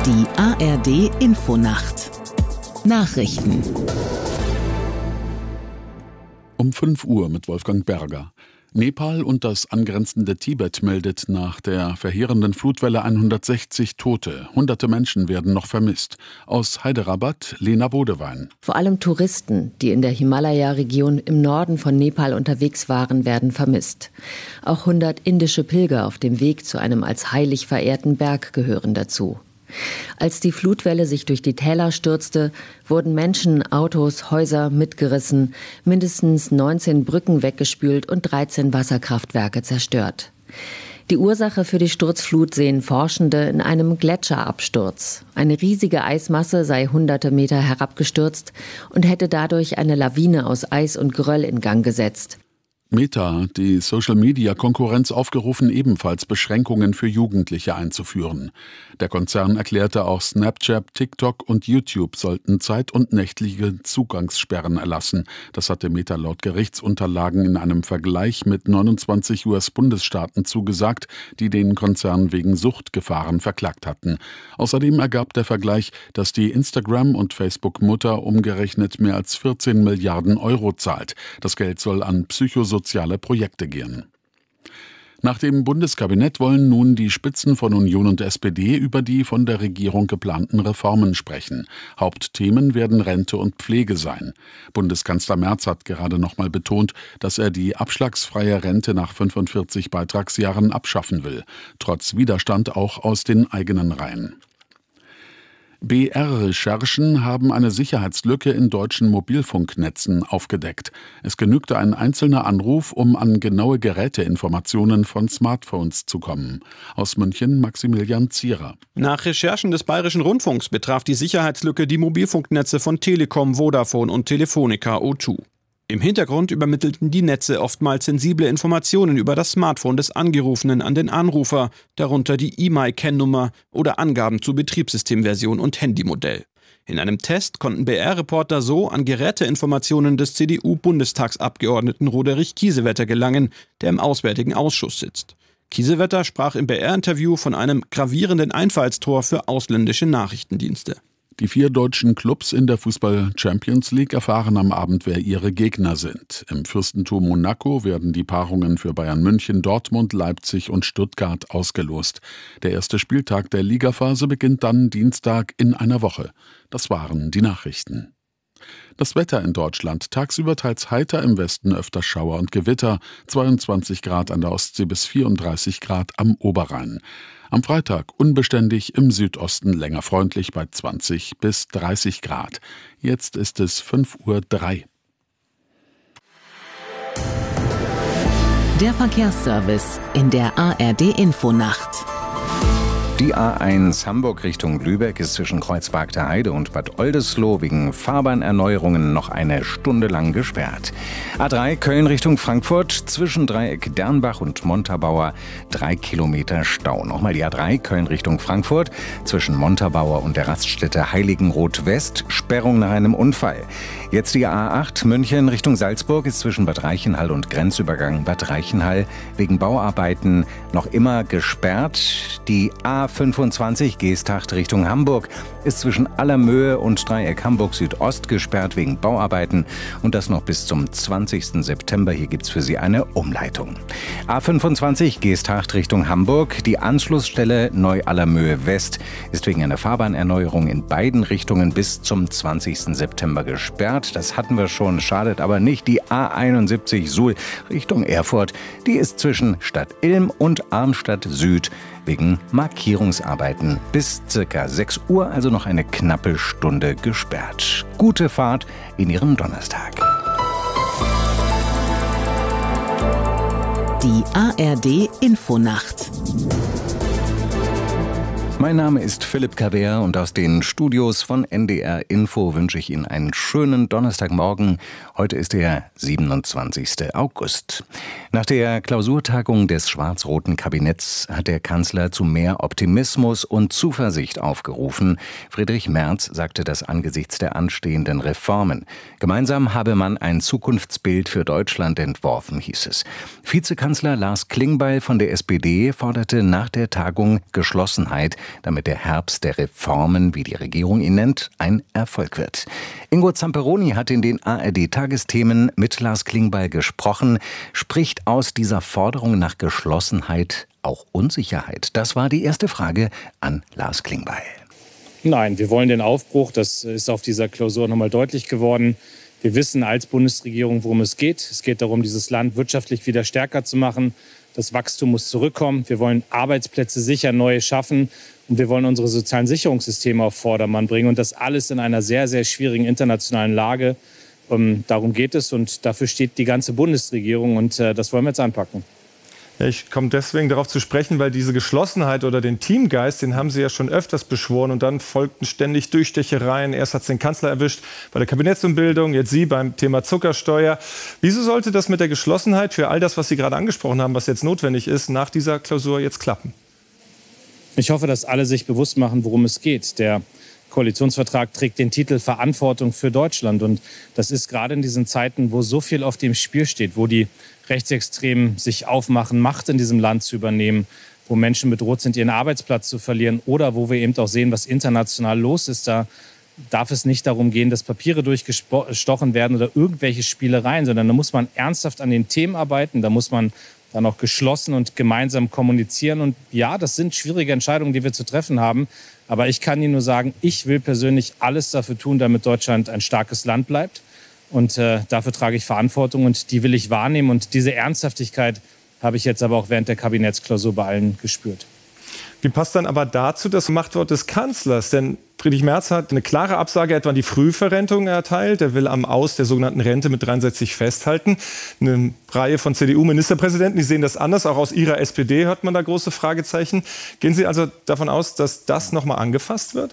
Die ARD Infonacht Nachrichten Um 5 Uhr mit Wolfgang Berger. Nepal und das angrenzende Tibet meldet nach der verheerenden Flutwelle 160 Tote. Hunderte Menschen werden noch vermisst. Aus Hyderabad, Lena Bodewein. Vor allem Touristen, die in der Himalaya-Region im Norden von Nepal unterwegs waren, werden vermisst. Auch 100 indische Pilger auf dem Weg zu einem als heilig verehrten Berg gehören dazu. Als die Flutwelle sich durch die Täler stürzte, wurden Menschen, Autos, Häuser mitgerissen, mindestens 19 Brücken weggespült und 13 Wasserkraftwerke zerstört. Die Ursache für die Sturzflut sehen Forschende in einem Gletscherabsturz. Eine riesige Eismasse sei hunderte Meter herabgestürzt und hätte dadurch eine Lawine aus Eis und Geröll in Gang gesetzt. Meta, die Social-Media-Konkurrenz, aufgerufen, ebenfalls Beschränkungen für Jugendliche einzuführen. Der Konzern erklärte, auch Snapchat, TikTok und YouTube sollten zeit- und nächtliche Zugangssperren erlassen. Das hatte Meta laut Gerichtsunterlagen in einem Vergleich mit 29 US-Bundesstaaten zugesagt, die den Konzern wegen Suchtgefahren verklagt hatten. Außerdem ergab der Vergleich, dass die Instagram- und Facebook-Mutter umgerechnet mehr als 14 Milliarden Euro zahlt. Das Geld soll an psychosoziale Projekte gehen. Nach dem Bundeskabinett wollen nun die Spitzen von Union und SPD über die von der Regierung geplanten Reformen sprechen. Hauptthemen werden Rente und Pflege sein. Bundeskanzler Merz hat gerade nochmal betont, dass er die abschlagsfreie Rente nach 45 Beitragsjahren abschaffen will, trotz Widerstand auch aus den eigenen Reihen. BR-Recherchen haben eine Sicherheitslücke in deutschen Mobilfunknetzen aufgedeckt. Es genügte ein einzelner Anruf, um an genaue Geräteinformationen von Smartphones zu kommen. Aus München Maximilian Zierer. Nach Recherchen des Bayerischen Rundfunks betraf die Sicherheitslücke die Mobilfunknetze von Telekom, Vodafone und Telefonica O2. Im Hintergrund übermittelten die Netze oftmals sensible Informationen über das Smartphone des Angerufenen an den Anrufer, darunter die E-Mail-Kennnummer oder Angaben zu Betriebssystemversion und Handymodell. In einem Test konnten BR-Reporter so an Geräteinformationen des CDU-Bundestagsabgeordneten Roderich Kiesewetter gelangen, der im Auswärtigen Ausschuss sitzt. Kiesewetter sprach im BR-Interview von einem gravierenden Einfallstor für ausländische Nachrichtendienste. Die 4 deutschen Clubs in der Fußball-Champions League erfahren am Abend, wer ihre Gegner sind. Im Fürstentum Monaco werden die Paarungen für Bayern München, Dortmund, Leipzig und Stuttgart ausgelost. Der erste Spieltag der Ligaphase beginnt dann Dienstag in einer Woche. Das waren die Nachrichten. Das Wetter in Deutschland: tagsüber teils heiter, im Westen öfter Schauer und Gewitter, 22 Grad an der Ostsee bis 34 Grad am Oberrhein. Am Freitag unbeständig, im Südosten länger freundlich bei 20 bis 30 Grad. Jetzt ist es 5:03 Uhr. Der Verkehrsservice in der ARD Infonacht. Die A1 Hamburg Richtung Lübeck ist zwischen Kreuzberg der Heide und Bad Oldesloe wegen Fahrbahnerneuerungen noch eine Stunde lang gesperrt. A3 Köln Richtung Frankfurt zwischen Dreieck Dernbach und Montabaur 3 Kilometer Stau. Nochmal die A3 Köln Richtung Frankfurt zwischen Montabaur und der Raststätte Heiligenroth West, Sperrung nach einem Unfall. Jetzt die A8 München Richtung Salzburg ist zwischen Bad Reichenhall und Grenzübergang Bad Reichenhall wegen Bauarbeiten noch immer gesperrt. Die A25 Geesthacht Richtung Hamburg ist zwischen Allermöhe und Dreieck Hamburg Südost gesperrt wegen Bauarbeiten und das noch bis zum 20. September. Hier gibt's für Sie eine Umleitung. A25 Geesthacht Richtung Hamburg. Die Anschlussstelle Neu-Allermöhe West ist wegen einer Fahrbahnerneuerung in beiden Richtungen bis zum 20. September gesperrt. Das hatten wir schon, schadet aber nicht. Die A71 Suhl Richtung Erfurt, die ist zwischen Stadt Ilm und Arnstadt Süd wegen Markierungsarbeiten bis ca. 6 Uhr, also noch eine knappe Stunde gesperrt. Gute Fahrt in Ihren Donnerstag. Die ARD Infonacht. Mein Name ist Philipp Kaver und aus den Studios von NDR Info wünsche ich Ihnen einen schönen Donnerstagmorgen. Heute ist der 27. August. Nach der Klausurtagung des schwarz-roten Kabinetts hat der Kanzler zu mehr Optimismus und Zuversicht aufgerufen. Friedrich Merz sagte das angesichts der anstehenden Reformen. Gemeinsam habe man ein Zukunftsbild für Deutschland entworfen, hieß es. Vizekanzler Lars Klingbeil von der SPD forderte nach der Tagung Geschlossenheit damit der Herbst der Reformen, wie die Regierung ihn nennt, ein Erfolg wird. Ingo Zamperoni hat in den ARD-Tagesthemen mit Lars Klingbeil gesprochen, spricht aus dieser Forderung nach Geschlossenheit auch Unsicherheit? Das war die erste Frage an Lars Klingbeil. Nein, wir wollen den Aufbruch. Das ist auf dieser Klausur nochmal deutlich geworden. Wir wissen als Bundesregierung, worum es geht. Es geht darum, dieses Land wirtschaftlich wieder stärker zu machen. Das Wachstum muss zurückkommen. Wir wollen Arbeitsplätze sicher neue schaffen. Und wir wollen unsere sozialen Sicherungssysteme auf Vordermann bringen. Und das alles in einer sehr, sehr schwierigen internationalen Lage. Darum geht es. Und dafür steht die ganze Bundesregierung. Und das wollen wir jetzt anpacken. Ja, ich komme deswegen darauf zu sprechen, weil diese Geschlossenheit oder den Teamgeist, den haben Sie ja schon öfters beschworen und dann folgten ständig Durchstechereien. Erst hat es den Kanzler erwischt bei der Kabinettsumbildung, jetzt Sie beim Thema Zuckersteuer. Wieso sollte das mit der Geschlossenheit für all das, was Sie gerade angesprochen haben, was jetzt notwendig ist, nach dieser Klausur jetzt klappen? Ich hoffe, dass alle sich bewusst machen, worum es geht. Der Koalitionsvertrag trägt den Titel Verantwortung für Deutschland. Und das ist gerade in diesen Zeiten, wo so viel auf dem Spiel steht, wo die Rechtsextremen sich aufmachen, Macht in diesem Land zu übernehmen, wo Menschen bedroht sind, ihren Arbeitsplatz zu verlieren oder wo wir eben auch sehen, was international los ist. Da darf es nicht darum gehen, dass Papiere durchgestochen werden oder irgendwelche Spielereien, sondern da muss man ernsthaft an den Themen arbeiten, da muss man dann auch geschlossen und gemeinsam kommunizieren. Und ja, das sind schwierige Entscheidungen, die wir zu treffen haben. Aber ich kann Ihnen nur sagen, ich will persönlich alles dafür tun, damit Deutschland ein starkes Land bleibt. Und dafür trage ich Verantwortung und die will ich wahrnehmen. Und diese Ernsthaftigkeit habe ich jetzt aber auch während der Kabinettsklausur bei allen gespürt. Wie passt dann aber dazu das Machtwort des Kanzlers? Denn Friedrich Merz hat eine klare Absage etwa an die Frühverrentung erteilt. Er will am Aus der sogenannten Rente mit 63 festhalten. Eine Reihe von CDU-Ministerpräsidenten, die sehen das anders. Auch aus ihrer SPD hört man da große Fragezeichen. Gehen Sie also davon aus, dass das nochmal angefasst wird?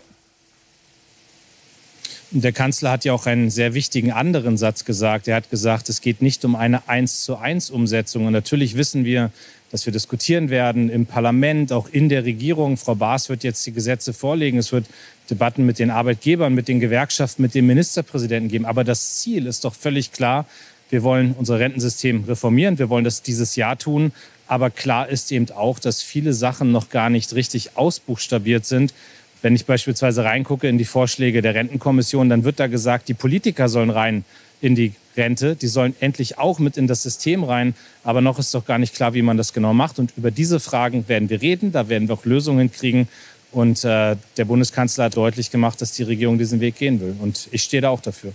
Der Kanzler hat ja auch einen sehr wichtigen anderen Satz gesagt. Er hat gesagt, es geht nicht um eine 1:1 Umsetzung. Und natürlich wissen wir, dass wir diskutieren werden im Parlament, auch in der Regierung. Frau Baas wird jetzt die Gesetze vorlegen. Es wird Debatten mit den Arbeitgebern, mit den Gewerkschaften, mit dem Ministerpräsidenten geben. Aber das Ziel ist doch völlig klar. Wir wollen unser Rentensystem reformieren. Wir wollen das dieses Jahr tun. Aber klar ist eben auch, dass viele Sachen noch gar nicht richtig ausbuchstabiert sind. Wenn ich beispielsweise reingucke in die Vorschläge der Rentenkommission, dann wird da gesagt, die Politiker sollen rein in die Rente. Die sollen endlich auch mit in das System rein. Aber noch ist doch gar nicht klar, wie man das genau macht. Und über diese Fragen werden wir reden. Da werden wir auch Lösungen kriegen. Und der Bundeskanzler hat deutlich gemacht, dass die Regierung diesen Weg gehen will. Und ich stehe da auch dafür.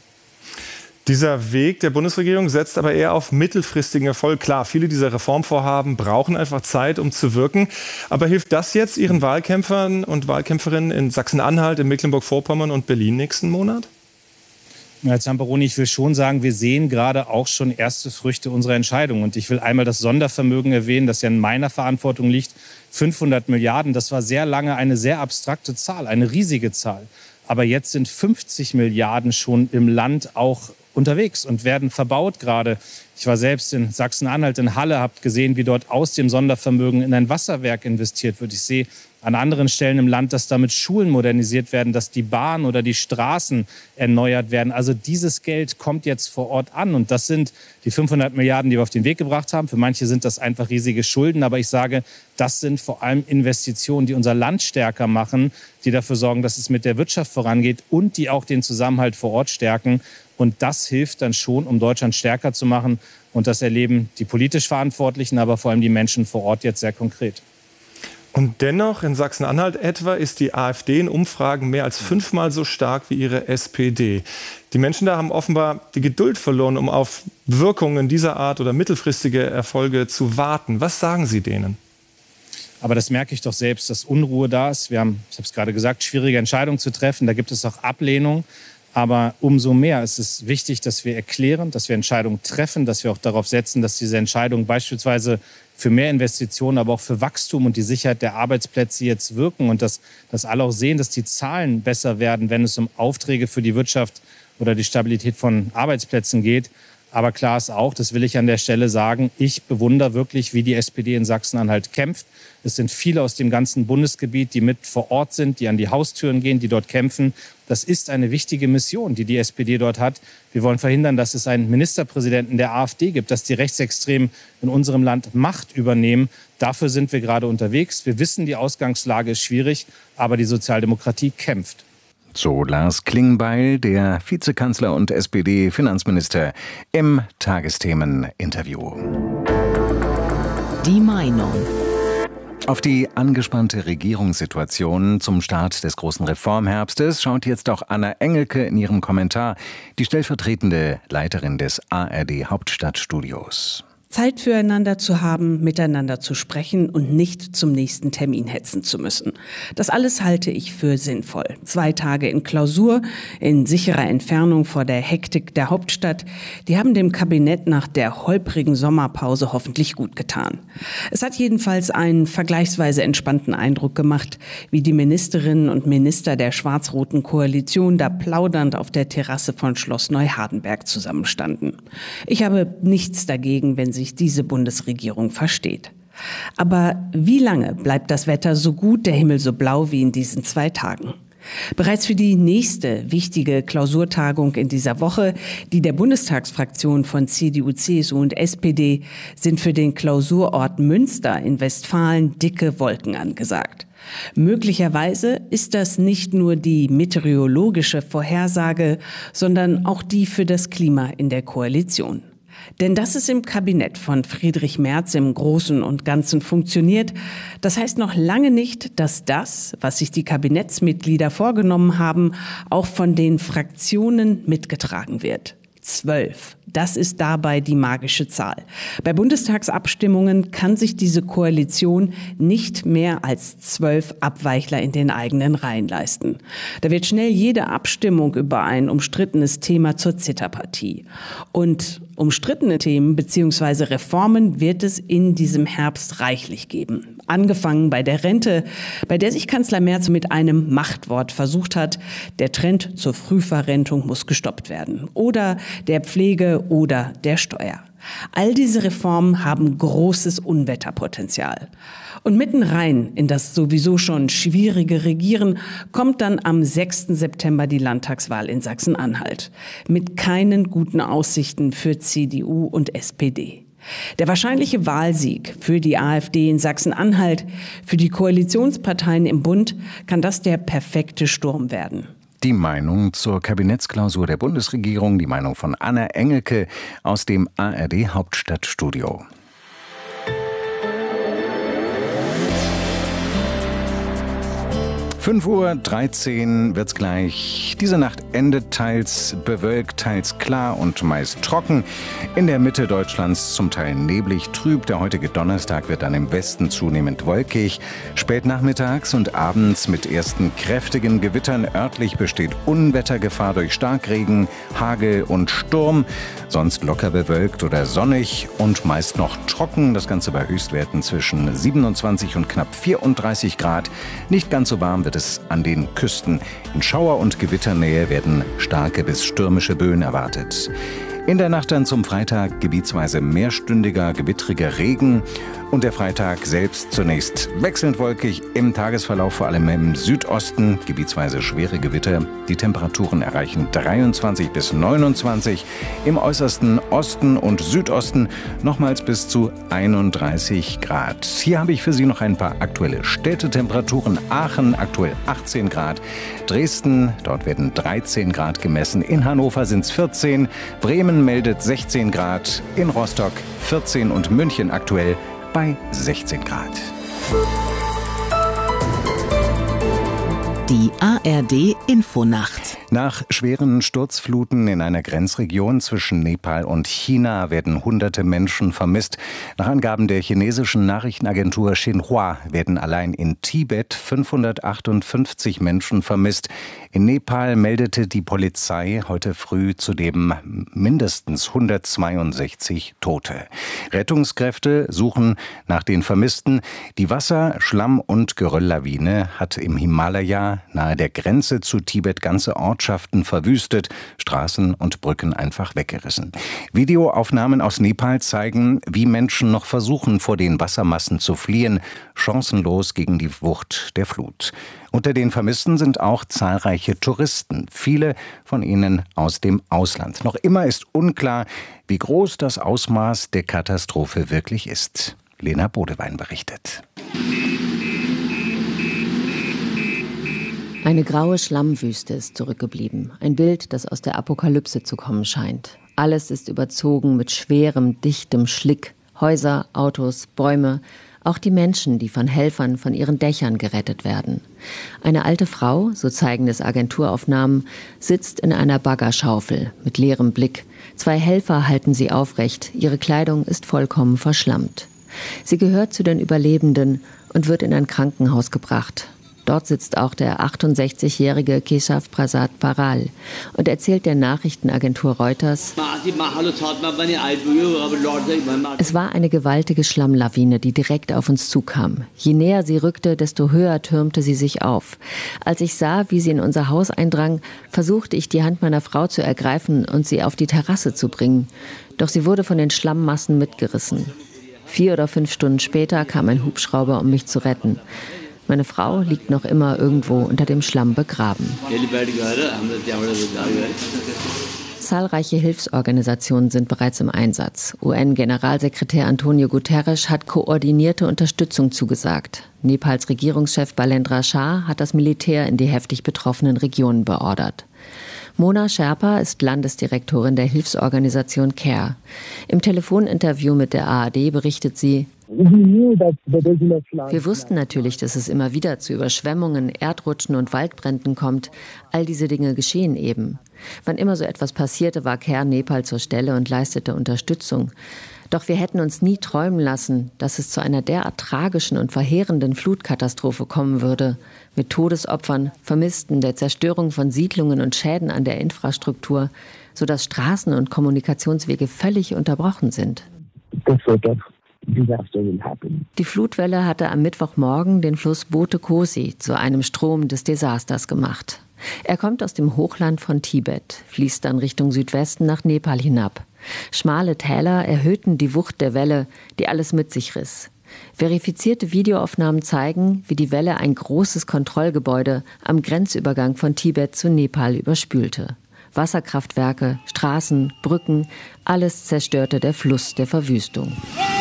Dieser Weg der Bundesregierung setzt aber eher auf mittelfristigen Erfolg. Klar, viele dieser Reformvorhaben brauchen einfach Zeit, um zu wirken. Aber hilft das jetzt Ihren Wahlkämpfern und Wahlkämpferinnen in Sachsen-Anhalt, in Mecklenburg-Vorpommern und Berlin nächsten Monat? Herr Zamperoni, ich will schon sagen, wir sehen gerade auch schon erste Früchte unserer Entscheidung. Und ich will einmal das Sondervermögen erwähnen, das ja in meiner Verantwortung liegt. 500 Milliarden, das war sehr lange eine sehr abstrakte Zahl, eine riesige Zahl. Aber jetzt sind 50 Milliarden schon im Land auch unterwegs und werden verbaut gerade. Ich war selbst in Sachsen-Anhalt, in Halle, habe gesehen, wie dort aus dem Sondervermögen in ein Wasserwerk investiert wird. Ich sehe an anderen Stellen im Land, dass damit Schulen modernisiert werden, dass die Bahn oder die Straßen erneuert werden. Also dieses Geld kommt jetzt vor Ort an. Und das sind die 500 Milliarden, die wir auf den Weg gebracht haben. Für manche sind das einfach riesige Schulden. Aber ich sage, das sind vor allem Investitionen, die unser Land stärker machen, die dafür sorgen, dass es mit der Wirtschaft vorangeht und die auch den Zusammenhalt vor Ort stärken. Und das hilft dann schon, um Deutschland stärker zu machen. Und das erleben die politisch Verantwortlichen, aber vor allem die Menschen vor Ort jetzt sehr konkret. Und dennoch, in Sachsen-Anhalt etwa, ist die AfD in Umfragen mehr als 5-mal so stark wie ihre SPD. Die Menschen da haben offenbar die Geduld verloren, um auf Wirkungen dieser Art oder mittelfristige Erfolge zu warten. Was sagen Sie denen? Aber das merke ich doch selbst, dass Unruhe da ist. Wir haben, ich habe es gerade gesagt, schwierige Entscheidungen zu treffen. Da gibt es auch Ablehnung. Aber umso mehr ist es wichtig, dass wir erklären, dass wir Entscheidungen treffen, dass wir auch darauf setzen, dass diese Entscheidungen beispielsweise für mehr Investitionen, aber auch für Wachstum und die Sicherheit der Arbeitsplätze jetzt wirken und dass alle auch sehen, dass die Zahlen besser werden, wenn es um Aufträge für die Wirtschaft oder die Stabilität von Arbeitsplätzen geht. Aber klar ist auch, das will ich an der Stelle sagen, ich bewundere wirklich, wie die SPD in Sachsen-Anhalt kämpft. Es sind viele aus dem ganzen Bundesgebiet, die mit vor Ort sind, die an die Haustüren gehen, die dort kämpfen. Das ist eine wichtige Mission, die die SPD dort hat. Wir wollen verhindern, dass es einen Ministerpräsidenten der AfD gibt, dass die Rechtsextremen in unserem Land Macht übernehmen. Dafür sind wir gerade unterwegs. Wir wissen, die Ausgangslage ist schwierig, aber die Sozialdemokratie kämpft. So Lars Klingbeil, der Vizekanzler und SPD-Finanzminister im Tagesthemen-Interview. Die Meinung. Auf die angespannte Regierungssituation zum Start des großen Reformherbstes schaut jetzt auch Anna Engelke in ihrem Kommentar, die stellvertretende Leiterin des ARD Hauptstadtstudios. Zeit füreinander zu haben, miteinander zu sprechen und nicht zum nächsten Termin hetzen zu müssen. Das alles halte ich für sinnvoll. 2 Tage in Klausur, in sicherer Entfernung vor der Hektik der Hauptstadt, die haben dem Kabinett nach der holprigen Sommerpause hoffentlich gut getan. Es hat jedenfalls einen vergleichsweise entspannten Eindruck gemacht, wie die Ministerinnen und Minister der schwarz-roten Koalition da plaudernd auf der Terrasse von Schloss Neuhardenberg zusammenstanden. Ich habe nichts dagegen, wenn sich diese Bundesregierung versteht. Aber wie lange bleibt das Wetter so gut, der Himmel so blau wie in diesen 2 Tagen? Bereits für die nächste wichtige Klausurtagung in dieser Woche, die der Bundestagsfraktion von CDU, CSU und SPD, sind für den Klausurort Münster in Westfalen dicke Wolken angesagt. Möglicherweise ist das nicht nur die meteorologische Vorhersage, sondern auch die für das Klima in der Koalition. Denn dass es im Kabinett von Friedrich Merz im Großen und Ganzen funktioniert, das heißt noch lange nicht, dass das, was sich die Kabinettsmitglieder vorgenommen haben, auch von den Fraktionen mitgetragen wird. 12. Das ist dabei die magische Zahl. Bei Bundestagsabstimmungen kann sich diese Koalition nicht mehr als 12 Abweichler in den eigenen Reihen leisten. Da wird schnell jede Abstimmung über ein umstrittenes Thema zur Zitterpartie. Und umstrittene Themen bzw. Reformen wird es in diesem Herbst reichlich geben. Angefangen bei der Rente, bei der sich Kanzler Merz mit einem Machtwort versucht hat, der Trend zur Frühverrentung muss gestoppt werden. Oder der Pflege oder der Steuer. All diese Reformen haben großes Unwetterpotenzial. Und mitten rein in das sowieso schon schwierige Regieren kommt dann am 6. September die Landtagswahl in Sachsen-Anhalt. Mit keinen guten Aussichten für CDU und SPD. Der wahrscheinliche Wahlsieg für die AfD in Sachsen-Anhalt, für die Koalitionsparteien im Bund, kann das der perfekte Sturm werden. Die Meinung zur Kabinettsklausur der Bundesregierung, die Meinung von Anna Engelke aus dem ARD Hauptstadtstudio. 5:13 Uhr wird's gleich. Diese Nacht endet teils bewölkt, teils klar und meist trocken. In der Mitte Deutschlands zum Teil neblig, trüb. Der heutige Donnerstag wird dann im Westen zunehmend wolkig. Spät nachmittags und abends mit ersten kräftigen Gewittern. Örtlich besteht Unwettergefahr durch Starkregen, Hagel und Sturm. Sonst locker bewölkt oder sonnig und meist noch trocken. Das Ganze bei Höchstwerten zwischen 27 und knapp 34 Grad. Nicht ganz so warm wird es an den Küsten. In Schauer- und Gewitternähe werden starke bis stürmische Böen erwartet. In der Nacht dann zum Freitag gebietsweise mehrstündiger, gewittriger Regen und der Freitag selbst zunächst wechselnd wolkig, im Tagesverlauf vor allem im Südosten gebietsweise schwere Gewitter. Die Temperaturen erreichen 23 bis 29, im äußersten Osten und Südosten nochmals bis zu 31 Grad. Hier habe ich für Sie noch ein paar aktuelle Städtetemperaturen. Aachen aktuell 18 Grad, Dresden, dort werden 13 Grad gemessen, in Hannover sind es 14, Bremen meldet 16 Grad, in Rostock 14 und München aktuell bei 16 Grad. Die ARD Infonacht. Nach schweren Sturzfluten in einer Grenzregion zwischen Nepal und China werden hunderte Menschen vermisst. Nach Angaben der chinesischen Nachrichtenagentur Xinhua werden allein in Tibet 558 Menschen vermisst. In Nepal meldete die Polizei heute früh zudem mindestens 162 Tote. Rettungskräfte suchen nach den Vermissten. Die Wasser-, Schlamm- und Gerölllawine hat im Himalaya nahe der Grenze zu Tibet ganze Orte Ortschaften verwüstet, Straßen und Brücken einfach weggerissen. Videoaufnahmen aus Nepal zeigen, wie Menschen noch versuchen, vor den Wassermassen zu fliehen, chancenlos gegen die Wucht der Flut. Unter den Vermissten sind auch zahlreiche Touristen, viele von ihnen aus dem Ausland. Noch immer ist unklar, wie groß das Ausmaß der Katastrophe wirklich ist. Lena Bodewein berichtet. Eine graue Schlammwüste ist zurückgeblieben. Ein Bild, das aus der Apokalypse zu kommen scheint. Alles ist überzogen mit schwerem, dichtem Schlick. Häuser, Autos, Bäume, auch die Menschen, die von Helfern von ihren Dächern gerettet werden. Eine alte Frau, so zeigen es Agenturaufnahmen, sitzt in einer Baggerschaufel mit leerem Blick. 2 Helfer halten sie aufrecht. Ihre Kleidung ist vollkommen verschlammt. Sie gehört zu den Überlebenden und wird in ein Krankenhaus gebracht. Dort sitzt auch der 68-jährige Keshav Prasad Paral und erzählt der Nachrichtenagentur Reuters: Es war eine gewaltige Schlammlawine, die direkt auf uns zukam. Je näher sie rückte, desto höher türmte sie sich auf. Als ich sah, wie sie in unser Haus eindrang, versuchte ich, die Hand meiner Frau zu ergreifen und sie auf die Terrasse zu bringen. Doch sie wurde von den Schlammmassen mitgerissen. 4 oder 5 Stunden später kam ein Hubschrauber, um mich zu retten. Meine Frau liegt noch immer irgendwo unter dem Schlamm begraben. Zahlreiche Hilfsorganisationen sind bereits im Einsatz. UN-Generalsekretär Antonio Guterres hat koordinierte Unterstützung zugesagt. Nepals Regierungschef Balendra Shah hat das Militär in die heftig betroffenen Regionen beordert. Mona Sherpa ist Landesdirektorin der Hilfsorganisation CARE. Im Telefoninterview mit der ARD berichtet sie: Wir wussten natürlich, dass es immer wieder zu Überschwemmungen, Erdrutschen und Waldbränden kommt. All diese Dinge geschehen eben. Wann immer so etwas passierte, war CARE Nepal zur Stelle und leistete Unterstützung. Doch wir hätten uns nie träumen lassen, dass es zu einer derart tragischen und verheerenden Flutkatastrophe kommen würde. Mit Todesopfern, Vermissten, der Zerstörung von Siedlungen und Schäden an der Infrastruktur, sodass Straßen und Kommunikationswege völlig unterbrochen sind. Die Flutwelle hatte am Mittwochmorgen den Fluss Bote Kosi zu einem Strom des Desasters gemacht. Er kommt aus dem Hochland von Tibet, fließt dann Richtung Südwesten nach Nepal hinab. Schmale Täler erhöhten die Wucht der Welle, die alles mit sich riss. Verifizierte Videoaufnahmen zeigen, wie die Welle ein großes Kontrollgebäude am Grenzübergang von Tibet zu Nepal überspülte. Wasserkraftwerke, Straßen, Brücken, alles zerstörte der Fluss der Verwüstung.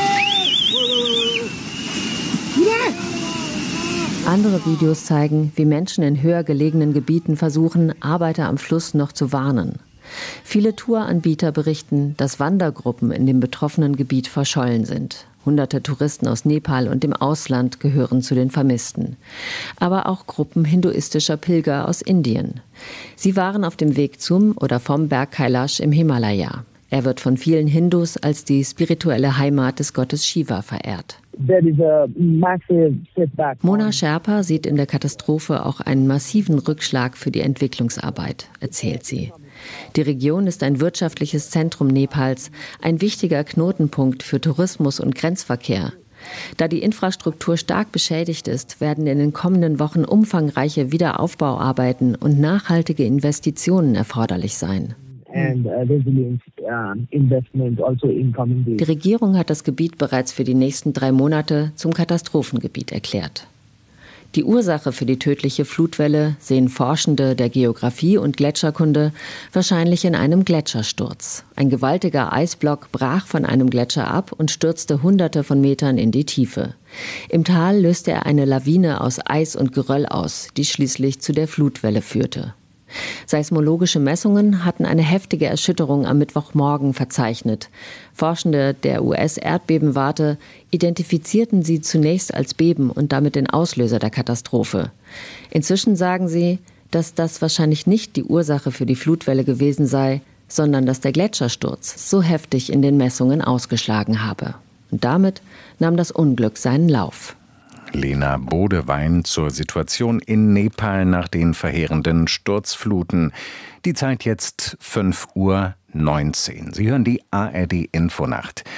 Andere Videos zeigen, wie Menschen in höher gelegenen Gebieten versuchen, Arbeiter am Fluss noch zu warnen. Viele Touranbieter berichten, dass Wandergruppen in dem betroffenen Gebiet verschollen sind. Hunderte Touristen aus Nepal und dem Ausland gehören zu den Vermissten. Aber auch Gruppen hinduistischer Pilger aus Indien. Sie waren auf dem Weg zum oder vom Berg Kailash im Himalaya. Er wird von vielen Hindus als die spirituelle Heimat des Gottes Shiva verehrt. Mona Sherpa sieht in der Katastrophe auch einen massiven Rückschlag für die Entwicklungsarbeit, erzählt sie. Die Region ist ein wirtschaftliches Zentrum Nepals, ein wichtiger Knotenpunkt für Tourismus und Grenzverkehr. Da die Infrastruktur stark beschädigt ist, werden in den kommenden Wochen umfangreiche Wiederaufbauarbeiten und nachhaltige Investitionen erforderlich sein. Die Regierung hat das Gebiet bereits für die nächsten 3 Monate zum Katastrophengebiet erklärt. Die Ursache für die tödliche Flutwelle sehen Forschende der Geographie und Gletscherkunde wahrscheinlich in einem Gletschersturz. Ein gewaltiger Eisblock brach von einem Gletscher ab und stürzte Hunderte von Metern in die Tiefe. Im Tal löste er eine Lawine aus Eis und Geröll aus, die schließlich zu der Flutwelle führte. Seismologische Messungen hatten eine heftige Erschütterung am Mittwochmorgen verzeichnet. Forschende der US-Erdbebenwarte identifizierten sie zunächst als Beben und damit den Auslöser der Katastrophe. Inzwischen sagen sie, dass das wahrscheinlich nicht die Ursache für die Flutwelle gewesen sei, sondern dass der Gletschersturz so heftig in den Messungen ausgeschlagen habe. Und damit nahm das Unglück seinen Lauf. Lena Bodewein zur Situation in Nepal nach den verheerenden Sturzfluten. Die Zeit jetzt 5:19 Uhr. Sie hören die ARD Infonacht.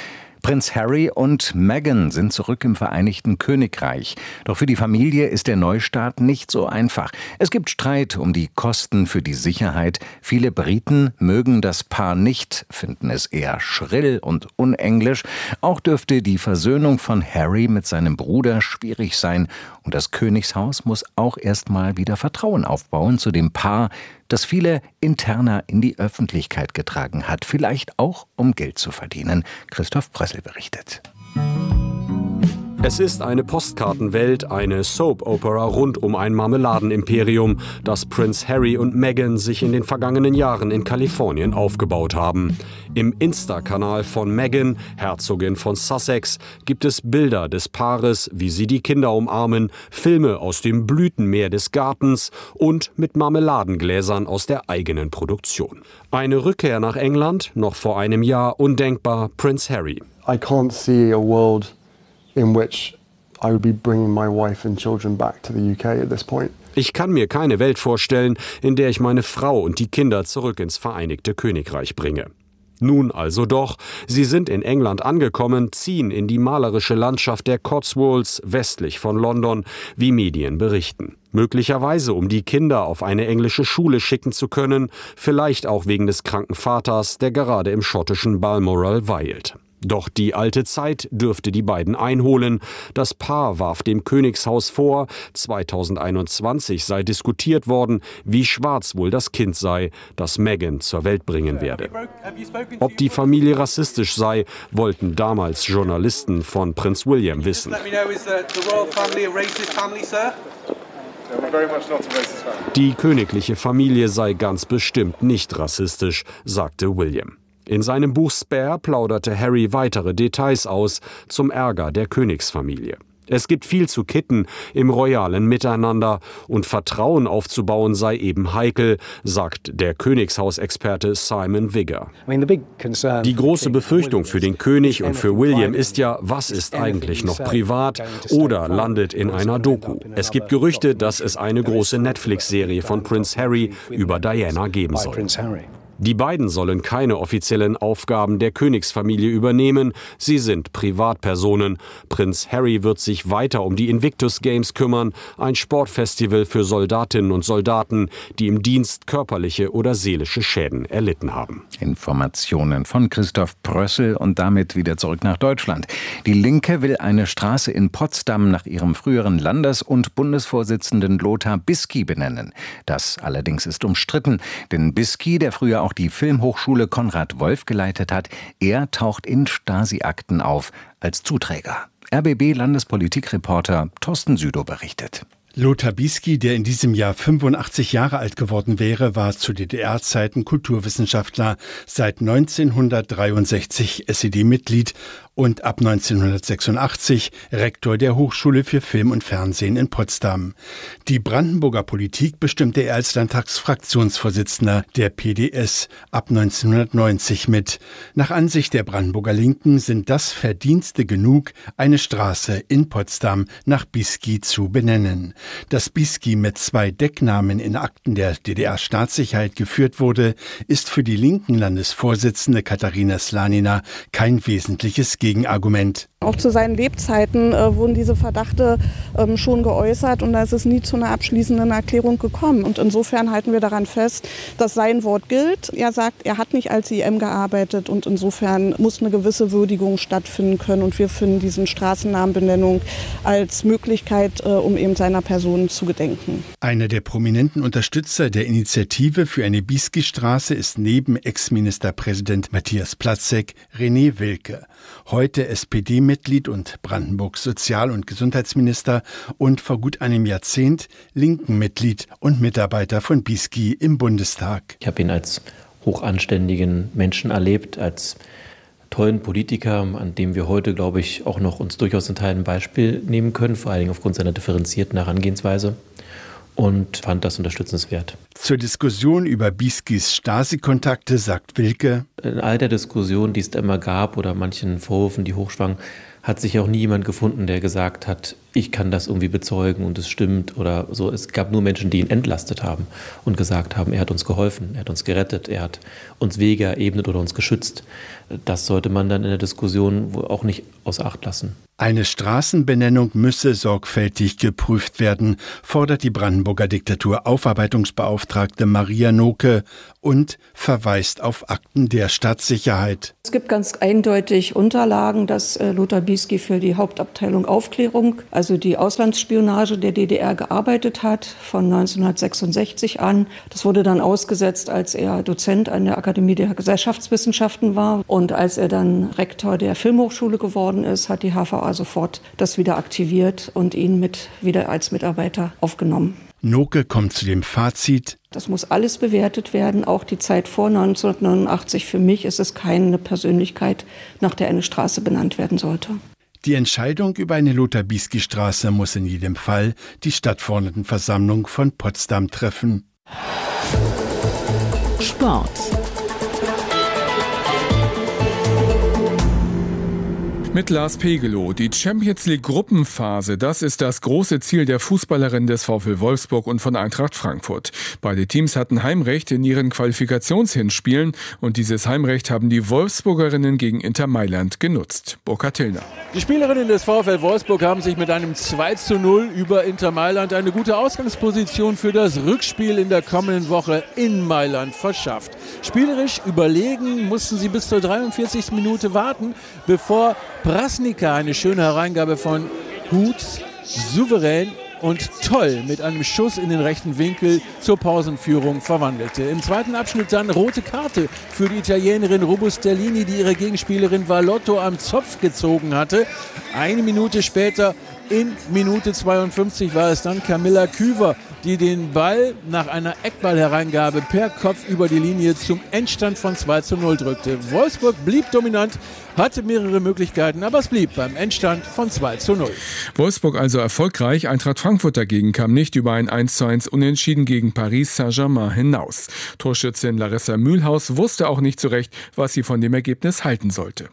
Prinz Harry und Meghan sind zurück im Vereinigten Königreich. Doch für die Familie ist der Neustart nicht so einfach. Es gibt Streit um die Kosten für die Sicherheit. Viele Briten mögen das Paar nicht, finden es eher schrill und unenglisch. Auch dürfte die Versöhnung von Harry mit seinem Bruder schwierig sein. Und das Königshaus muss auch erst mal wieder Vertrauen aufbauen zu dem Paar, das viele interner in die Öffentlichkeit getragen hat, vielleicht auch um Geld zu verdienen. Christoph Prössel berichtet. Es ist eine Postkartenwelt, eine Soap-Opera rund um ein Marmeladenimperium, das Prinz Harry und Meghan sich in den vergangenen Jahren in Kalifornien aufgebaut haben. Im Insta-Kanal von Meghan, Herzogin von Sussex, gibt es Bilder des Paares, wie sie die Kinder umarmen, Filme aus dem Blütenmeer des Gartens und mit Marmeladengläsern aus der eigenen Produktion. Eine Rückkehr nach England, noch vor einem Jahr undenkbar, Prinz Harry. I can't see a world in which I would be bringing my wife and children back to the UK at this point. Ich kann mir keine Welt vorstellen, in der ich meine Frau und die Kinder zurück ins Vereinigte Königreich bringe. Nun also doch, sie sind in England angekommen, ziehen in die malerische Landschaft der Cotswolds westlich von London, wie Medien berichten. Möglicherweise, um die Kinder auf eine englische Schule schicken zu können, vielleicht auch wegen des kranken Vaters, der gerade im schottischen Balmoral weilt. Doch die alte Zeit dürfte die beiden einholen. Das Paar warf dem Königshaus vor, 2021 sei diskutiert worden, wie schwarz wohl das Kind sei, das Meghan zur Welt bringen werde. Ob die Familie rassistisch sei, wollten damals Journalisten von Prinz William wissen. Die königliche Familie sei ganz bestimmt nicht rassistisch, sagte William. In seinem Buch Spare plauderte Harry weitere Details aus, zum Ärger der Königsfamilie. Es gibt viel zu kitten im royalen Miteinander und Vertrauen aufzubauen sei eben heikel, sagt der Königshausexperte Simon Vigor. Die große Befürchtung für den König und für William ist ja, was ist eigentlich noch privat oder landet in einer Doku. Es gibt Gerüchte, dass es eine große Netflix-Serie von Prinz Harry über Diana geben soll. Die beiden sollen keine offiziellen Aufgaben der Königsfamilie übernehmen, sie sind Privatpersonen. Prinz Harry wird sich weiter um die Invictus Games kümmern, ein Sportfestival für Soldatinnen und Soldaten, die im Dienst körperliche oder seelische Schäden erlitten haben. Informationen von Christoph Prössel und damit wieder zurück nach Deutschland. Die Linke will eine Straße in Potsdam nach ihrem früheren Landes- und Bundesvorsitzenden Lothar Bisky benennen. Das allerdings ist umstritten, denn Bisky, der früher auch die Filmhochschule Konrad Wolf geleitet hat, er taucht in Stasi-Akten auf als Zuträger. RBB-Landespolitikreporter Thorsten Südow berichtet. Lothar Bisky, der in diesem Jahr 85 Jahre alt geworden wäre, war zu DDR-Zeiten Kulturwissenschaftler, seit 1963 SED-Mitglied und ab 1986 Rektor der Hochschule für Film und Fernsehen in Potsdam. Die Brandenburger Politik bestimmte er als Landtagsfraktionsvorsitzender der PDS ab 1990 mit. Nach Ansicht der Brandenburger Linken sind das Verdienste genug, eine Straße in Potsdam nach Bisky zu benennen. Dass Bisky mit 2 Decknamen in Akten der DDR-Staatssicherheit geführt wurde, ist für die linken Landesvorsitzende Katharina Slanina kein wesentliches Gegenargument. Auch zu seinen Lebzeiten wurden diese Verdachte schon geäußert und da ist es nie zu einer abschließenden Erklärung gekommen. Und insofern halten wir daran fest, dass sein Wort gilt. Er sagt, er hat nicht als IM gearbeitet und insofern muss eine gewisse Würdigung stattfinden können. Und wir finden diesen Straßennamenbenennung als Möglichkeit, um eben seiner Person zu gedenken. Einer der prominenten Unterstützer der Initiative für eine Bisky-Straße ist neben Ex-Ministerpräsident Matthias Platzek René Wilke. Heute SPD-Mitglied und Brandenburgs Sozial- und Gesundheitsminister und vor gut einem Jahrzehnt Linken-Mitglied und Mitarbeiter von Bisky im Bundestag. Ich habe ihn als hochanständigen Menschen erlebt, als tollen Politiker, an dem wir heute, glaube ich, auch noch uns durchaus in Teilen ein Beispiel nehmen können, vor allen Dingen aufgrund seiner differenzierten Herangehensweise. Und fand das unterstützenswert. Zur Diskussion über Biskys Stasi-Kontakte sagt Wilke: In all der Diskussion, die es da immer gab oder manchen Vorwürfen, die hochschwangen, hat sich auch nie jemand gefunden, der gesagt hat, ich kann das irgendwie bezeugen und es stimmt oder so. Es gab nur Menschen, die ihn entlastet haben und gesagt haben, er hat uns geholfen, er hat uns gerettet, er hat uns Wege erebnet oder uns geschützt. Das sollte man dann in der Diskussion auch nicht außer Acht lassen. Eine Straßenbenennung müsse sorgfältig geprüft werden, fordert die Brandenburger Diktatur-Aufarbeitungsbeauftragte Maria Noke und verweist auf Akten der Staatssicherheit. Es gibt ganz eindeutig Unterlagen, dass Lothar Bisky für die Hauptabteilung Aufklärung, also die Auslandsspionage der DDR, gearbeitet hat, von 1966 an. Das wurde dann ausgesetzt, als er Dozent an der Akademie der Gesellschaftswissenschaften war. Und als er dann Rektor der Filmhochschule geworden ist, hat die HVA sofort das wieder aktiviert und ihn wieder als Mitarbeiter aufgenommen. Noke kommt zu dem Fazit: Das muss alles bewertet werden, auch die Zeit vor 1989. Für mich ist es keine Persönlichkeit, nach der eine Straße benannt werden sollte. Die Entscheidung über eine Lothar-Bisky-Straße muss in jedem Fall die Stadtverordnetenversammlung von Potsdam treffen. Sport. Mit Lars Pegelow. Die Champions League Gruppenphase, das ist das große Ziel der Fußballerin des VfL Wolfsburg und von Eintracht Frankfurt. Beide Teams hatten Heimrecht in ihren Qualifikationshinspielen und dieses Heimrecht haben die Wolfsburgerinnen gegen Inter Mailand genutzt. Burkhard Tillner. Die Spielerinnen des VfL Wolfsburg haben sich mit einem 2:0 über Inter Mailand eine gute Ausgangsposition für das Rückspiel in der kommenden Woche in Mailand verschafft. Spielerisch überlegen mussten sie bis zur 43. Minute warten, bevor Prasnica eine schöne Hereingabe von Huth souverän und toll mit einem Schuss in den rechten Winkel zur Pausenführung verwandelte. Im zweiten Abschnitt dann rote Karte für die Italienerin Robustellini, die ihre Gegenspielerin Valotto am Zopf gezogen hatte. Eine Minute später, in Minute 52, war es dann Camilla Küver, die den Ball nach einer Eckballhereingabe per Kopf über die Linie zum Endstand von 2:0 drückte. Wolfsburg blieb dominant, hatte mehrere Möglichkeiten, aber es blieb beim Endstand von 2:0. Wolfsburg also erfolgreich, Eintracht Frankfurt dagegen kam nicht über ein 1:1 Unentschieden gegen Paris Saint-Germain hinaus. Torschützin Larissa Mühlhaus wusste auch nicht so recht, was sie von dem Ergebnis halten sollte.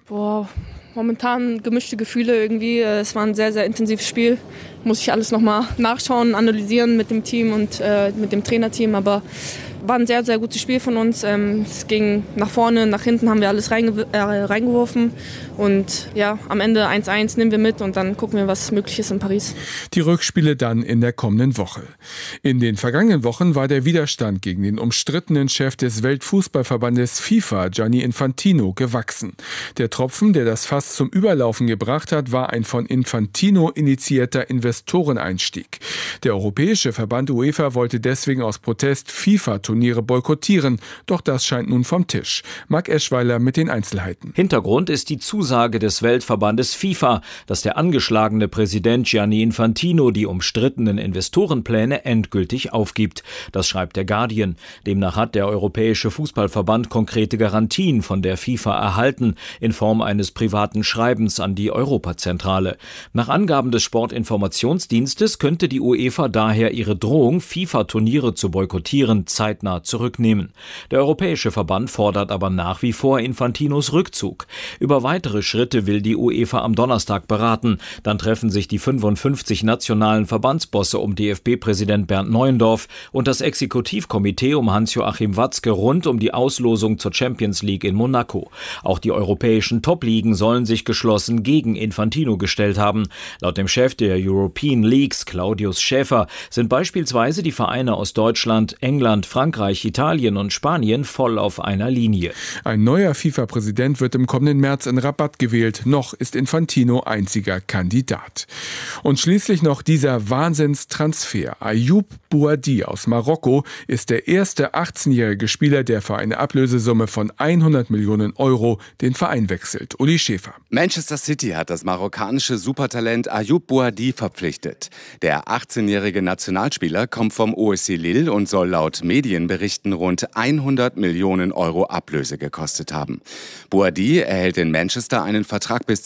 Momentan gemischte Gefühle irgendwie. Es war ein sehr, sehr intensives Spiel. Muss ich alles nochmal nachschauen, analysieren mit dem Team und mit dem Trainerteam. Aber war ein sehr, sehr gutes Spiel von uns. Es ging nach vorne, nach hinten haben wir alles reingeworfen. Und ja, am Ende 1:1 nehmen wir mit und dann gucken wir, was möglich ist in Paris. Die Rückspiele dann in der kommenden Woche. In den vergangenen Wochen war der Widerstand gegen den umstrittenen Chef des Weltfußballverbandes FIFA, Gianni Infantino, gewachsen. Der Tropfen, der das Fass zum Überlaufen gebracht hat, war ein von Infantino initiierter Investoreneinstieg. Der Europäische Verband UEFA wollte deswegen aus Protest FIFA-Turniere boykottieren. Doch das scheint nun vom Tisch. Marc Eschweiler mit den Einzelheiten. Hintergrund ist die Zusage des Weltverbandes FIFA, dass der angeschlagene Präsident Gianni Infantino die umstrittenen Investorenpläne endgültig aufgibt. Das schreibt der Guardian. Demnach hat der Europäische Fußballverband konkrete Garantien von der FIFA erhalten, in Form eines privaten Schreibens an die Europazentrale. Nach Angaben des Sportinformationsdienstes könnte die UEFA daher ihre Drohung, FIFA-Turniere zu boykottieren, zeitnah zurücknehmen. Der Europäische Verband fordert aber nach wie vor Infantinos Rückzug. Über weitere Schritte will die UEFA am Donnerstag beraten. Dann treffen sich die 55 nationalen Verbandsbosse um DFB-Präsident Bernd Neuendorf und das Exekutivkomitee um Hans-Joachim Watzke rund um die Auslosung zur Champions League in Monaco. Auch die europäischen Top-Ligen sollen sich geschlossen gegen Infantino gestellt haben. Laut dem Chef der European Leagues, Claudius Schäfer, sind beispielsweise die Vereine aus Deutschland, England, Frankreich, Italien und Spanien voll auf einer Linie. Ein neuer FIFA-Präsident wird im kommenden März in Rabat gewählt. Noch ist Infantino einziger Kandidat. Und schließlich noch dieser Wahnsinnstransfer. Ayoub Bouhaddi aus Marokko ist der erste 18-jährige Spieler, der für eine Ablösesumme von 100 Millionen Euro den Verein wechselt. Uli Schäfer. Manchester City hat das marokkanische Supertalent Ayoub Bouhaddi verpflichtet. Der 18-jährige Nationalspieler kommt vom OSC Lille und soll laut Medienberichten rund 100 Millionen Euro Ablöse gekostet haben. Bouhaddi erhält in Manchester einen Vertrag bis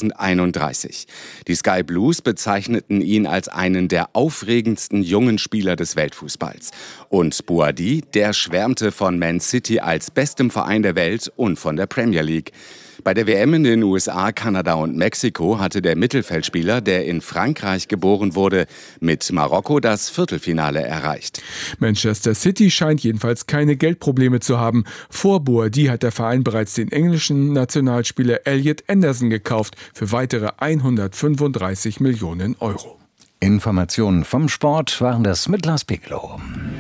2031. Die Sky Blues bezeichneten ihn als einen der aufregendsten jungen Spieler des Weltfußballs. Und Bouhaddi, der schwärmte von Man City als bestem Verein der Welt und von der Premier League. Bei der WM in den USA, Kanada und Mexiko hatte der Mittelfeldspieler, der in Frankreich geboren wurde, mit Marokko das Viertelfinale erreicht. Manchester City scheint jedenfalls keine Geldprobleme zu haben. Vor Boadi hat der Verein bereits den englischen Nationalspieler Elliot Anderson gekauft für weitere 135 Millionen Euro. Informationen vom Sport waren das mit Lars Piccolo.